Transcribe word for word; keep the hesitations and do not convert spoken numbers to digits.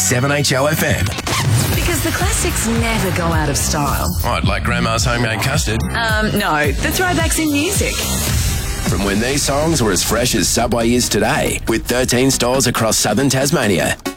seven H O F M. Because the classics never go out of style. What, like Grandma's Homemade Custard? Um, no, the throwbacks in music. From when these songs were as fresh as Subway is today, with thirteen stores across southern Tasmania.